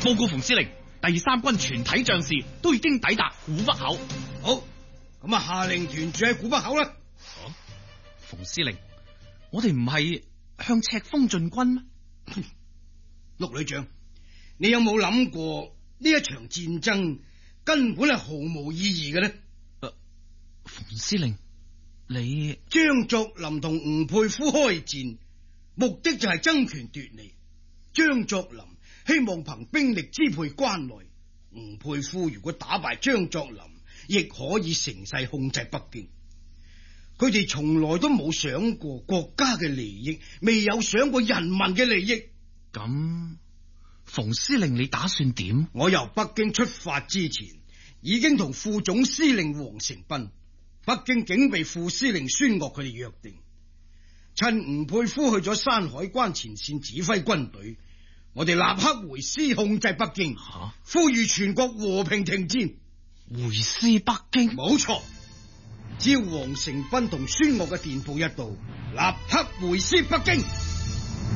報告馮司令，第三軍全體將士都已經抵達古北口。 好，咁啊，下令團住喺古北口啦。 馮司令，我哋唔係向赤峰進軍咩？ 陸旅長，你有冇諗過呢一場戰爭根本係毫無意義嘅呢？ 馮司令，你張作霖同吳佩孚開戰，目的就係爭權奪利。張作霖希望憑兵力支配關內，吳佩孚如果打敗張作霖，亦可以乘勢控制北京。佢哋從來都冇想過國家嘅利益，未有想過人民嘅利益。 咁，馮司令你打算點？ 我由北京出發之前，已經同副總司令王承斌、北京警備副司令孫岳佢哋約定，趁吳佩孚去咗山海關前線指揮軍隊，我哋立刻回師控制北京，呼籲全國和平停戰。 回師北京？ 冇錯，只要王承斌同孫岳嘅電報一到，立刻回師北京。